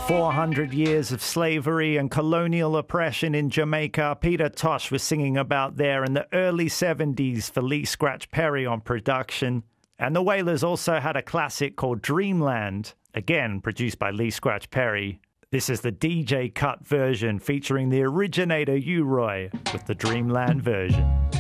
400 years of slavery and colonial oppression in Jamaica. Peter Tosh was singing about there in the early 70s for Lee Scratch Perry on production. And the Wailers also had a classic called Dreamland, again produced by Lee Scratch Perry. This is the DJ cut version featuring the originator U-Roy with the Dreamland version.